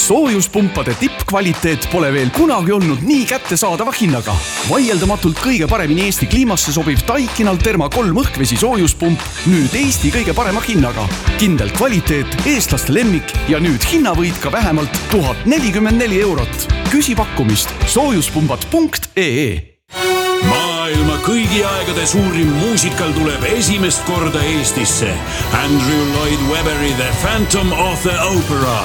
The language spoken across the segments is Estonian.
Soojuspumpade tippkvaliteet pole veel kunagi olnud nii kättesaadava hinnaga. Vaieldamatult kõige paremini Eesti kliimasse sobiv Daikinal Therma 3 õhkvesi soojuspump nüüd Eesti kõige parema hinnaga. Kindel kvaliteet, eestlaste lemmik ja nüüd hinnavõit ka vähemalt 1044 eurot. Küsi pakkumist soojuspumbad.ee. Maailma kõigi aegade suurim muusikal tuleb esimest korda Eestisse. Andrew Lloyd Webberi The Phantom of the Opera.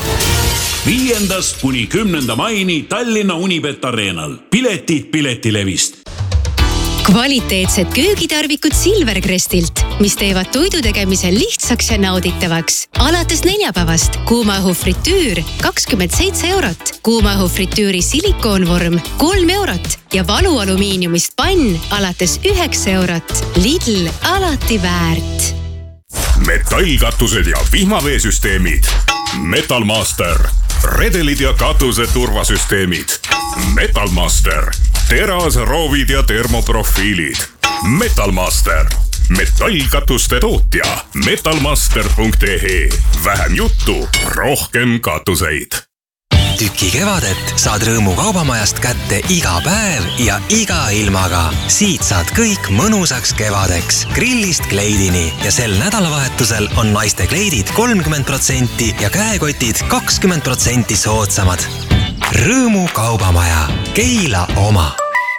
5. kuni 10. maini Tallinna Unibet Arenal. Piletid Piletilevist. Kvaliteetsed köögitarvikud Silvercrestilt, mis teevad toidu tegemisel lihtsaks ja nauditavaks. Alates neljapäevast kuumaõhu fritüür 27 eurot, kuumaõhu fritüüri silikoonvorm 3 eurot ja valualumiiniumist pann alates 9 eurot. Lidl alati väärt. Metallkatused ja vihmaveesüsteemid. Metalmaster. Redelid ja katuse turvasüsteemid. Metalmaster. Terasroovid ja termoprofiilid. Metalmaster. Metallkatuste tootja. Metalmaster.ee. Vähem juttu, rohkem katuseid. Tüki kevadet saad Rõõmu kaubamajast kätte iga päev ja iga ilmaga. Siit saad kõik mõnusaks kevadeks. Grillist kleidini ja sel nädalavahetusel on naiste kleidid 30% ja käekotid 20% soodsamad. Rõõmu kaubamaja. Keila oma.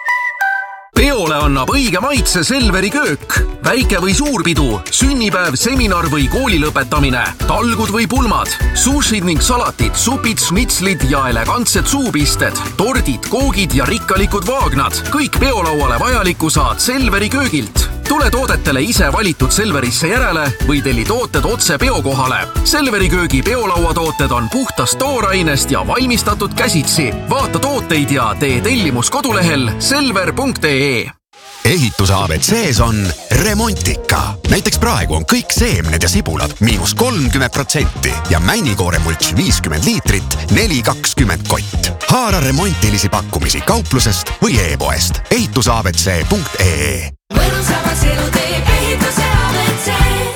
Peole annab õige maitse Selveri köök. Väike või suurpidu, sünnipäev, seminar või kooli lõpetamine, talgud või pulmad, sushid ning salatid, supid, šmitslid ja elegantsed suupisted, tordid, koogid ja rikkalikud vaagnad. Kõik peolauale vajaliku saad Selveri köögilt. Tule toodetele ise valitud Selverisse järele või telli tooted otse peokohale. Selveri köögi peolauatooted on puhtast toorainest ja valmistatud käsitsi. Vaata tooteid ja tee tellimus kodulehel selver.ee. Ehituse ABCs on Remontika. Näiteks praegu on kõik seemned ja sibulad -30% ja männikooremults 50 liitrit 4,20 kott. Haara remontilisi pakkumisi kauplusest või e-poest. ehitusabc.ee. Mõnusavaks elu teeb ehituse ABC.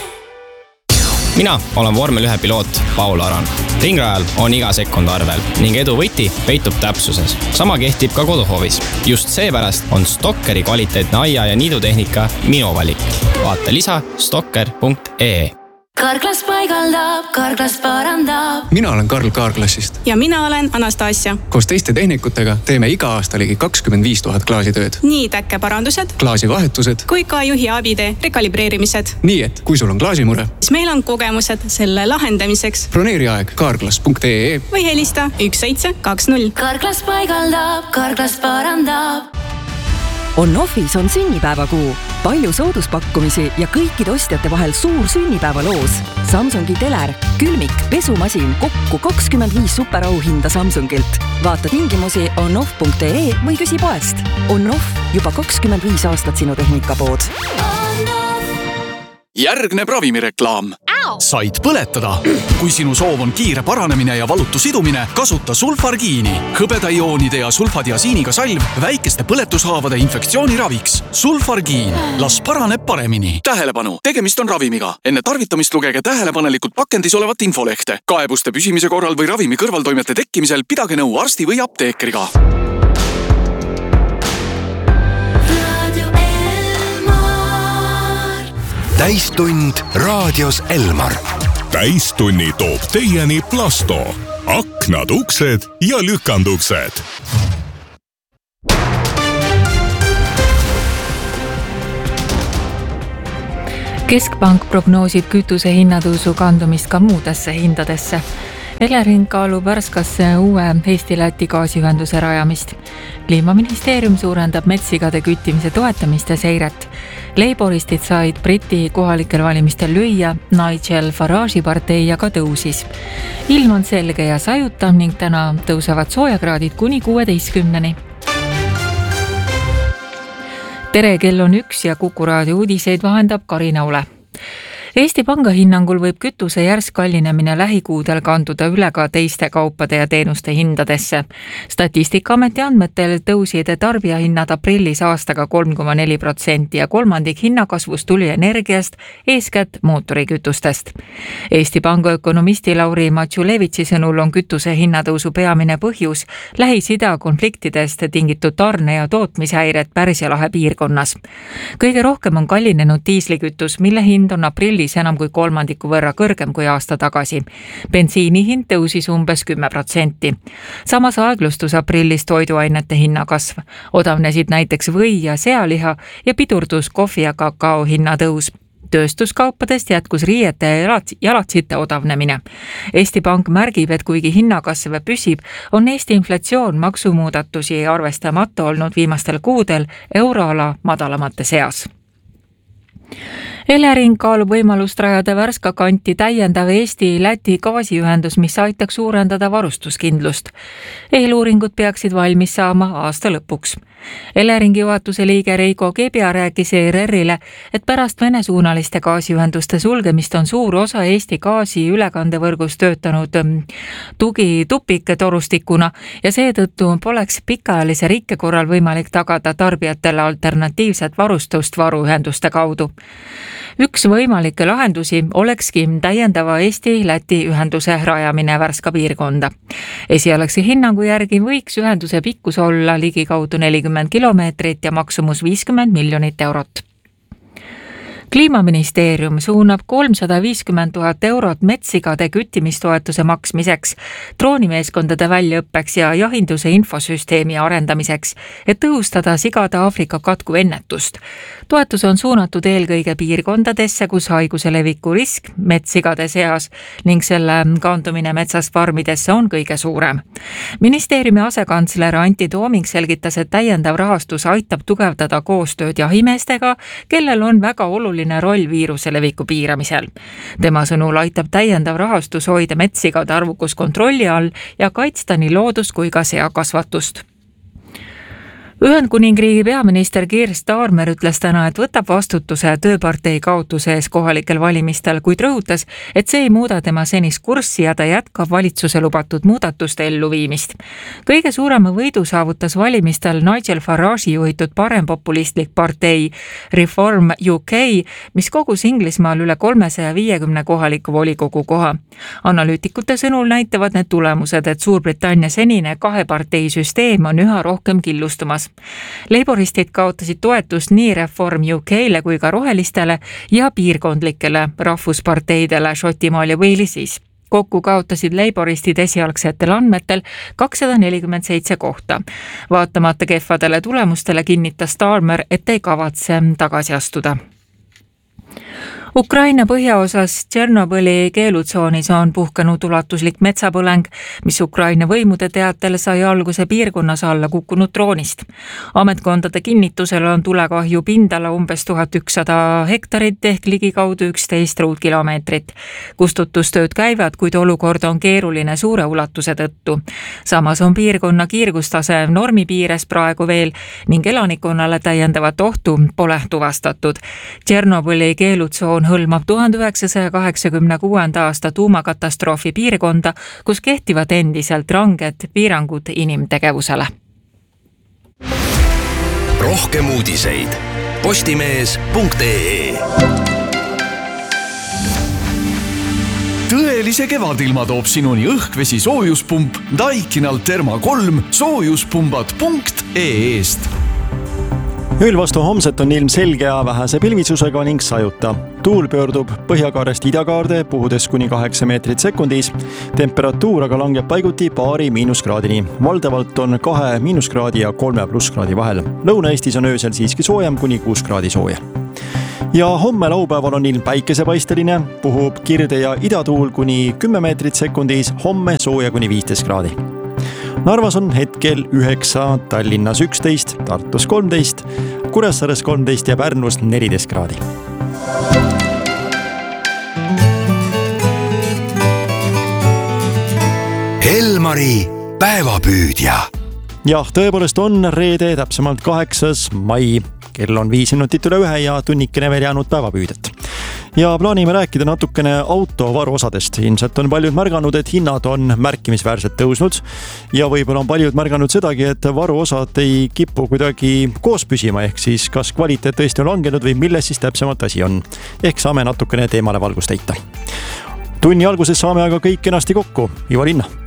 Mina olen vormel 1 piloot Paul Aran. Ringrajal on iga sekund arvel ning edu võti peitub täpsuses. Sama kehtib ka koduhoovis. Just seepärast on Stokkeri kvaliteetne aia- ja niidutehnika minu valik. Vaata lisa stokker.ee. Karklas paigaldab, Karklas parandab. Mina olen Karl Kaarklassist. Ja mina olen Anastasia. Koos teiste tehnikutega teeme iga aasta ligi 25 000 klaasitööd. Nii täkkeparandused, klaasivahetused kui ka juhi abide rekalibreerimised. Nii et kui sul on klaasimure, siis meil on kogemused selle lahendamiseks. Broneeri aeg karklas.ee või helista 1720. Karklas paigaldab, Karklas parandab. On-Offis on sünnipäevakuu. Palju sooduspakkumisi ja kõikide ostjate vahel suur sünnipäevaloos. Samsungi teler, külmik, pesumasin, kokku 25 superauhinda Samsungilt. Vaata tingimusi onoff.ee või küsi poest. On-Off, juba 25 aastat sinu tehnikapood. Järgneb ravimireklaam. Said põletada. Kui sinu soov on kiire paranemine ja valutu sidumine, kasuta sulfargiini. Hõbedaioonide ja sulfadiasiiniga salv väikeste põletushaavade infektsiooniraviks. Sulfargiin. Las paraneb paremini. Tähelepanu. Tegemist on ravimiga. Enne tarvitamist lugege tähelepanelikult pakendis olevat infolehte. Kaebuste püsimise korral või ravimi kõrvaltoimete tekkimisel pidage nõu arsti või apteekriga. Täistund raadios Elmar. Täistunni toob teieni Plasto. Aknad, uksed ja lükanduksed. Keskpank prognoosib kütuse hinnatõusu kandumist ka muudesse hindadesse. Elering kaalub Värskasse uue Eesti-Läti gaasiühenduse rajamist. Kliimaministeerium suurendab metsigade küttimise toetamist ja seiret. Laboristid said Briti kohalikel valimistel lüüa, Nigel Farage'i partei aga tõusis. Ilm on selge ja sajutav ning täna tõusevad soojakraadid kuni 16-ni. Tere, kell on 1 ja Kuku Raadio uudiseid vahendab Karina Ule. Eesti Panga hinnangul võib kütuse järsk kallinemine lähikuudel kanduda üle ka teiste kaupade ja teenuste hindadesse. Statistikaameti andmetel tõusid tarbijahinnad aprillis aastaga 3,4% ja kolmandik hinnakasvust tuli energiast, eeskätt mootorikütustest. Eesti Panga ökonomisti Lauri Matšulevitsi sõnul on kütuse hinnatõusu peamine põhjus Lähis-Ida konfliktidest tingitud tarne- ja tootmishäired Pärsia lahe piirkonnas. Kõige rohkem on kallinenud diislikütus, mille hind on aprillis enam kui kolmandiku võrra kõrgem kui aasta tagasi. Bensiini hind tõusis umbes 10%. Samas aeglustus aprillis toiduainete hinnakasv. Odavnesid näiteks või ja sealiha ja pidurdus kohvi ja kakao hinnatõus. Tööstuskaupadest jätkus riiete ja jalatsite odavnemine. Eesti Pank märgib, et kuigi hinnakasv püsib, on Eesti inflatsioon maksumuudatusi arvestamata olnud viimastel kuudel euroala madalamate seas. Elering kaalub võimalust rajada Värska kanti täiendav Eesti-Läti gaasiühendus, mis aitaks suurendada varustuskindlust. Eeluuringud peaksid valmis saama aasta lõpuks. Eleringi juhatuse liige Reiko Kebja rääkis ERR-ile, et pärast Vene-suunaliste gaasiühenduste sulgemist on suur osa Eesti gaasi ülekandevõrgus töötanud tugitupiktorustikuna ja seetõttu poleks pikaajalise rikke korral võimalik tagada tarbijatele alternatiivset varustust varuühenduste kaudu. Üks võimalikke lahendusi olekski täiendava Eesti-Läti ühenduse rajamine Värska piirkonda. Esialgse hinnangu järgi võiks ühenduse pikkus olla ligikaudu 40 kilomeetrit ja maksumus 50 miljonit eurot. Kliimaministeerium suunab 350 000 eurot metssigade küttimistoetuse maksmiseks, droonimeeskondade väljaõppeks ja jahinduse infosüsteemi arendamiseks, et tõhustada sigade Aafrika katku ennetust. Toetus on suunatud eelkõige piirkondadesse, kus haiguse leviku risk metssigade seas ning selle kaandumine metsast farmidesse on kõige suurem. Ministeeriumi asekantsler Antti Tooming selgitas, et täiendav rahastus aitab tugevdada koostööd jahimeestega, kellel on väga oluline roll viiruse leviku piiramisel. Tema sõnul aitab täiendav rahastus hoida metssigade arvukus kontrolli all ja kaitsta nii loodust kui ka seakasvatust. Ühendkuningriigi peaminister Keir Starmer ütles täna, et võtab vastutuse tööpartei kaotuse ees kohalikel valimistel, kuid rõhutas, et see ei muuda tema senist kurssi ja ta jätkab valitsuse lubatud muudatuste elluviimist. Kõige suurema võidu saavutas valimistel Nigel Farage'i juhitud parempopulistlik partei Reform UK, mis kogus Inglismaal üle 350 kohaliku volikogu koha. Analüütikute sõnul näitavad need tulemused, et Suurbritannia senine kahepartei süsteem on üha rohkem killustumas. Leiboristid kaotasid toetust nii Reform UK-le kui ka rohelistele ja piirkondlikele rahvusparteidele Šotimaal ja Walesis. Kokku kaotasid leiboristid esialgsetel andmetel 247 kohta. Vaatamata kehvadele tulemustele kinnitas Starmer, et ei kavatse tagasi astuda. Ukraina põhjaosas Tšernobõli keelutsoonis on puhkenud ulatuslik metsapõleng, mis Ukraina võimude teatel sai alguse piirkonnas alla kukkunud droonist. Ametkondade kinnitusel on tulekahju pindala umbes 1100 hektarit ehk ligikaudu 11 ruutkilomeetrit. Kustutustööd käivad, kuid olukord on keeruline suure ulatuse tõttu. Samas on piirkonna kiirgustase normi piires praegu veel ning elanikkonnale täiendavat ohtu pole tuvastatud. Tšernobõli keelutsoon hõlmab 1986. aasta tuumakatastroofi piirkonda, kus kehtivad endiselt ranged piirangud inimtegevusele. Rohkem uudiseid postimees.ee. Tõelise kevadilma toob sinuni õhkvesi soojuspump Daikinal Therma 3 soojuspumbad.ee-st. Ööl vastu homset on ilm selge ja vähese pilvisusega ning sajuta. Tuul pöördub põhjakaarest idakaarde, puhudes kuni 8 meetrit sekundis. Temperatuur aga langeb paiguti paari miinuskraadini. Valdavalt on 2 miinuskraadi ja 3 plusskraadi vahel. Lõuna-Eestis on öösel siiski soojem kuni 6 kraadi sooja. Ja homme laupäeval on ilm päikesepaisteline, puhub kirde ja idatuul kuni 10 meetrit sekundis, homme sooja kuni 15 kraadi. Narvas on hetkel 9, Tallinnas 11, Tartus 13, Kuressaares 13 ja Pärnus 14 kraadi. Elmari päevapüüdja. Jah, tõepoolest on reede, täpsemalt 8. mai. Kell on 5 minutit üle 1 ja tunnikene veel jäänud päevapüüdet. ja plaanime rääkida natukene auto varuosadest. Ilmselt on paljud märganud, et hinnad on märkimisväärselt tõusnud ja võib-olla on paljud märganud sedagi, et varuosad ei kipu kuidagi koos püsima, ehk siis kas kvaliteet tõesti on langenud või milles siis täpsemalt asi on. Ehk saame natukene teemale valgust heita. Tunni alguses saame aga kõik kenasti kokku. Ivo Linna.